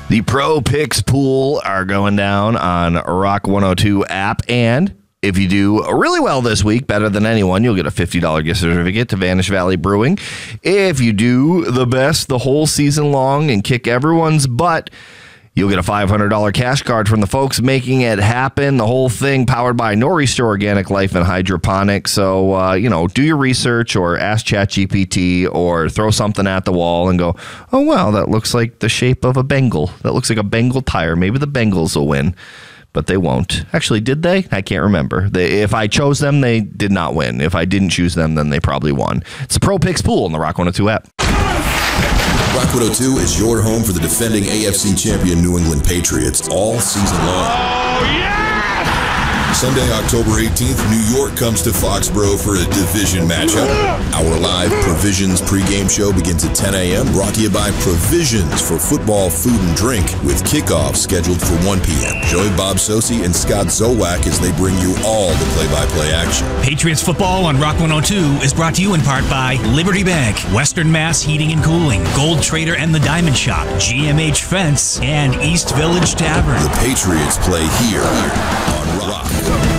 The Pro Picks Pool are going down on Rock 102 app, and if you do really well this week, better than anyone, you'll get a $50 gift certificate to Vanish Valley Brewing. If you do the best the whole season long and kick everyone's butt, you'll get a $500 cash card from the folks making it happen. The whole thing powered by Nor'easter Organic Life and Hydroponics. So, do your research or ask ChatGPT or throw something at the wall and go, oh, wow, that looks like the shape of a Bengal. That looks like a Bengal tire. Maybe the Bengals will win. But they won't. Actually, did they? I can't remember. If I chose them, they did not win. If I didn't choose them, then they probably won. It's the Pro Picks Pool on the Rock 102 app. Rock 102 is your home for the defending AFC champion New England Patriots all season long. Oh, yeah! Sunday, October 18th, New York comes to Foxborough for a division matchup. Our live Provisions pregame show begins at 10 a.m. Brought to you by Provisions for football, food, and drink, with kickoff scheduled for 1 p.m. Join Bob Sosi and Scott Zowak as they bring you all the play-by-play action. Patriots football on Rock 102 is brought to you in part by Liberty Bank, Western Mass Heating and Cooling, Gold Trader and the Diamond Shop, GMH Fence, and East Village Tavern. The Patriots play here on Rock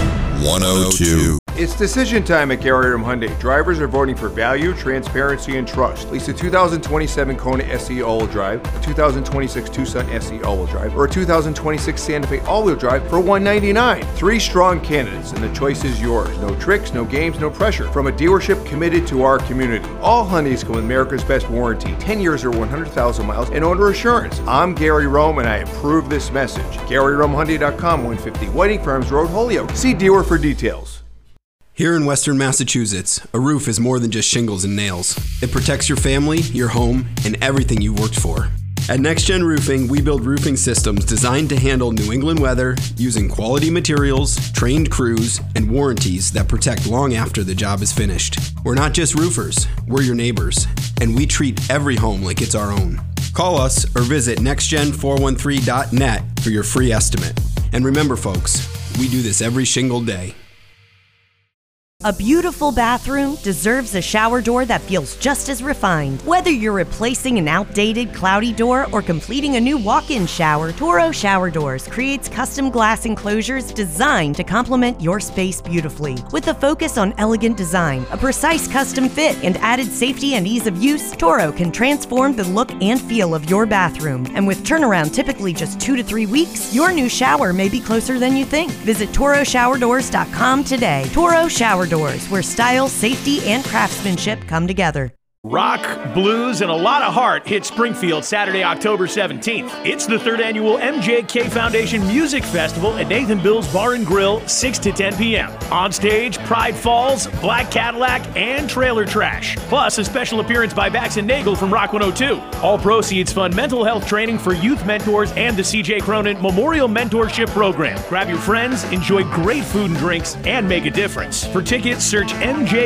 102. It's decision time at Gary Rome Hyundai. Drivers are voting for value, transparency, and trust. Lease a 2027 Kona SE all-wheel drive, a 2026 Tucson SE all-wheel drive, or a 2026 Santa Fe all-wheel drive for $199. 3 strong candidates, and the choice is yours. No tricks, no games, no pressure. From a dealership committed to our community. All Hyundais come with America's best warranty, 10 years or 100,000 miles, and owner assurance. I'm Gary Rome, and I approve this message. GaryRomeHyundai.com, 150 Whiting Farms Road, Holyoke. See dealer for details. Here in Western Massachusetts, a roof is more than just shingles and nails. It protects your family, your home, and everything you worked for. At NextGen Roofing, we build roofing systems designed to handle New England weather using quality materials, trained crews, and warranties that protect long after the job is finished. We're not just roofers, we're your neighbors, and we treat every home like it's our own. Call us or visit nextgen413.net for your free estimate. And remember, folks, we do this every shingle day. A beautiful bathroom deserves a shower door that feels just as refined. Whether you're replacing an outdated, cloudy door or completing a new walk-in shower, Toro Shower Doors creates custom glass enclosures designed to complement your space beautifully. With a focus on elegant design, a precise custom fit, and added safety and ease of use, Toro can transform the look and feel of your bathroom. And with turnaround typically just 2 to 3 weeks, your new shower may be closer than you think. Visit ToroShowerDoors.com today. Toro Shower Doors, where style, safety, and craftsmanship come together. Rock, blues, and a lot of heart hit Springfield Saturday, October 17th. It's the 3rd annual MJK Foundation Music Festival at Nathan Bill's Bar and Grill, 6 to 10 p.m. On stage, Pride Falls, Black Cadillac, and Trailer Trash. Plus, a special appearance by Bax and Nagel from Rock 102. All proceeds fund mental health training for youth mentors and the C.J. Cronin Memorial Mentorship Program. Grab your friends, enjoy great food and drinks, and make a difference. For tickets, search MJ